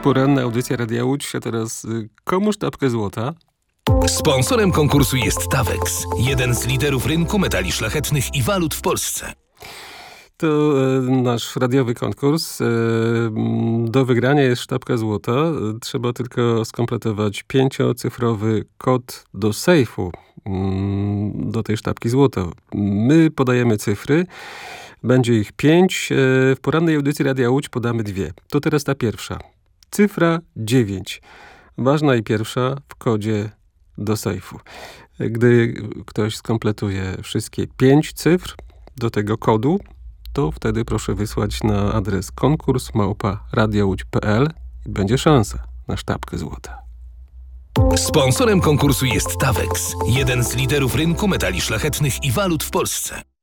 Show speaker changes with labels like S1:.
S1: Poranna audycja Radia Łódź, a teraz komu sztabkę złota?
S2: Sponsorem konkursu jest Tawex, jeden z liderów rynku metali szlachetnych i walut w Polsce.
S1: To nasz radiowy konkurs. Do wygrania jest sztabka złota. Trzeba tylko skompletować 5-cyfrowy kod do sejfu, do tej sztabki złota. My podajemy cyfry. Będzie ich 5. W porannej audycji Radia Łódź podamy 2. To teraz ta pierwsza. Cyfra 9. Ważna i pierwsza w kodzie do sejfu. Gdy ktoś skompletuje wszystkie 5 cyfr do tego kodu, to wtedy proszę wysłać na adres konkurs@radiowodź.pl i będzie szansa na sztabkę złota.
S2: Sponsorem konkursu jest Tawex, jeden z liderów rynku metali szlachetnych i walut w Polsce.